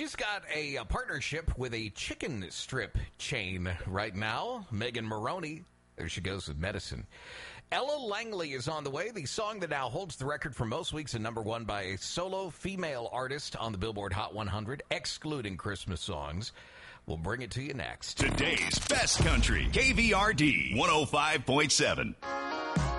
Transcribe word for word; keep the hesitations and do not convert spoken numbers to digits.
she's got a, a partnership with a chicken strip chain right now. Megan Maroney. There she goes with Medicine. Ella Langley is on the way. The song that now holds the record for most weeks at number one by a solo female artist on the Billboard Hot one hundred, excluding Christmas songs. We'll bring it to you next. Today's best country, K V R D one oh five point seven.